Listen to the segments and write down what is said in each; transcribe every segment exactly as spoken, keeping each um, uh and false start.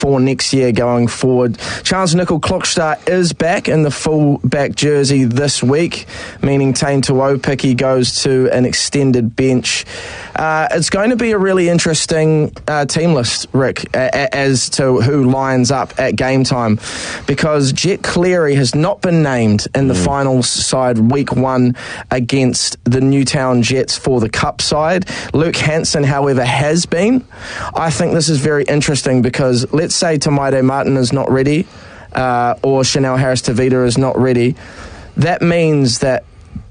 for next year going forward. Charles Nicoll-Klokstad is back in the full-back jersey this week, meaning Tane Tuopiki goes to an extended bench. Uh, it's going to be a really interesting uh, team list, Rick, a- a- as to who lines up at game time, because Jet Cleary has not been named in the mm. finals side week one against the Newtown Jets for the Cup side. Luke Hansen, however, has been. I think this is very interesting because let's say Tamaide Martin is not ready uh, or Chanel Harris-Tavita is not ready. That means that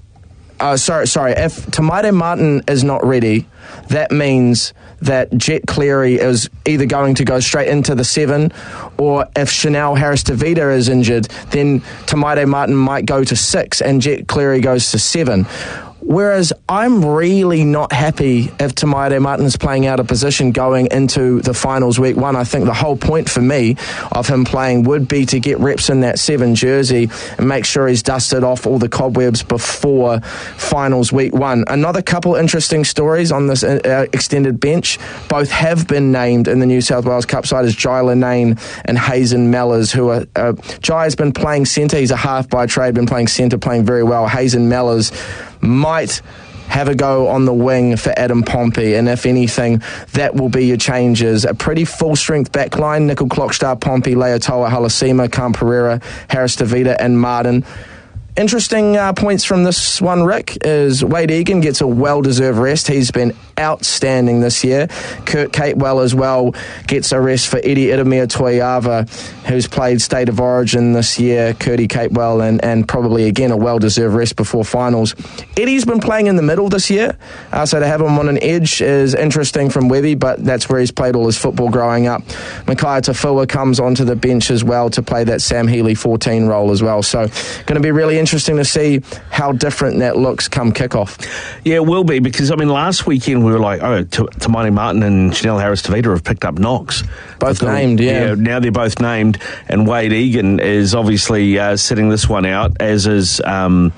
Uh, sorry, sorry. If Tamaide Martin is not ready, that means that Jet Cleary is either going to go straight into the seven, or if Chanel Harris-Tavita is injured, then Tamaide Martin might go to six and Jet Cleary goes to seven. Whereas I'm really not happy if Tamaide Martin is playing out of position going into the finals week one. I think the whole point for me of him playing would be to get reps in that seven jersey and make sure he's dusted off all the cobwebs before finals week one. Another couple interesting stories on this uh, extended bench. Both have been named in the New South Wales Cup side as Jai Linane and Hazen Mellors, who are, uh, Jai has been playing centre. He's a half by trade, been playing centre, playing very well. Hazen Mellors might have a go on the wing for Adam Pompey, and if anything, that will be your changes. A pretty full-strength backline: Nicoll-Klokstad, Pompey, Leotoa, Halasima, Khan Pereira, Harris-Tavita, and Martin. Interesting uh, points from this one, Rick, is Wade Egan gets a well-deserved rest. He's been outstanding this year. Kurt Capewell as well gets a rest for Eddie Idemir Toiava, who's played State of Origin this year. Kurtie Capewell, and, and probably, again, a well-deserved rest before finals. Eddie's been playing in the middle this year, uh, so to have him on an edge is interesting from Webby, but that's where he's played all his football growing up. Makai Tafua comes onto the bench as well to play that Sam Healy fourteen role as well. So going to be really interesting to see how different that looks come kickoff. Yeah, it will be, because I mean last weekend we were like, oh, T- Tamaide Martin and Chanel Harris-Tavita have picked up knocks. Both named, yeah. yeah. Now they're both named, and Wade Egan is obviously uh, sitting this one out, as is um,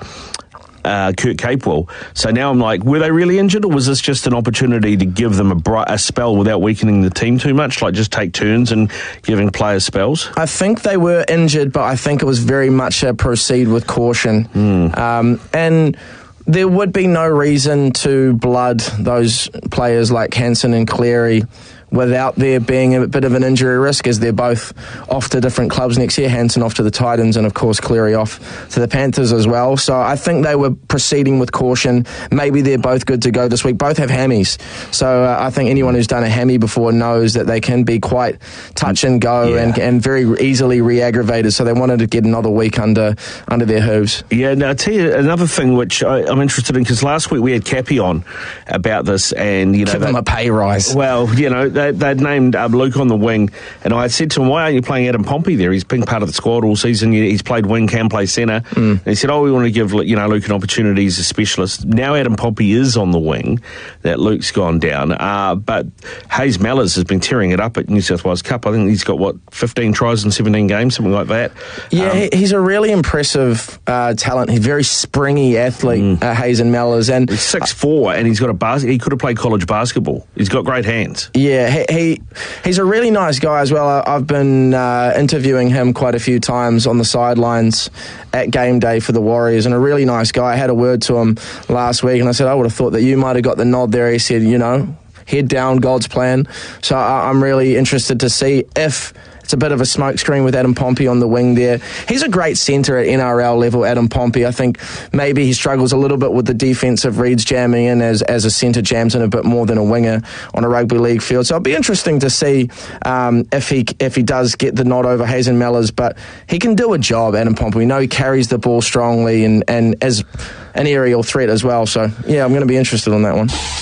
uh, Kurt Capewell. So now I'm like, were they really injured, or was this just an opportunity to give them a, bright, a spell without weakening the team too much, like just take turns and giving players spells? I think they were injured, but I think it was very much a proceed with caution. Mm. Um, and there would be no reason to blood those players like Hansen and Cleary without there being a bit of an injury risk, as they're both off to different clubs next year. Hansen off to the Titans, and of course Cleary off to the Panthers as well. So I think they were proceeding with caution. Maybe they're both good to go this week. Both have hammies. So uh, I think anyone who's done a hammy before knows that they can be quite touch and go, yeah. and, and very easily re-aggravated. So they wanted to get another week under under their hooves. Yeah, now I'll tell you another thing which I, I'm interested in, because last week we had Cappy on about this, and you know, give them a pay rise. Well, you know, they, they'd named um, Luke on the wing, and I said to him, why aren't you playing Adam Pompey there? He's been part of the squad all season. He's played wing, can play centre. Mm. And he said, oh, we want to give, you know, Luke an opportunity as a specialist. Now Adam Pompey is on the wing, that Luke's gone down. Uh, but Hayes Mellors has been tearing it up at New South Wales Cup. I think he's got, what, fifteen tries in seventeen games, something like that. Yeah, um, he's a really impressive uh, talent. He's a very springy athlete, mm. uh, Hayes and Mellors. And he's six foot four, and he's got a bas- he could have played college basketball. He's got great hands. Yeah, he, he he's a really nice guy as well. I, I've been uh, interviewing him quite a few times on the sidelines at game day for the Warriors, and a really nice guy. I had a word to him last week, and I said, I would have thought that you might have got the nod there. He said, you know, head down, God's plan. So I, I'm really interested to see if it's a bit of a smokescreen with Adam Pompey on the wing there. He's a great centre at N R L level, Adam Pompey. I think maybe he struggles a little bit with the defensive reads jamming in as, as a centre, jams in a bit more than a winger on a rugby league field. So it'll be interesting to see um, if he if he does get the nod over Hazen Mellors. But he can do a job, Adam Pompey. We know he carries the ball strongly and, and as an aerial threat as well. So, yeah, I'm going to be interested on that one.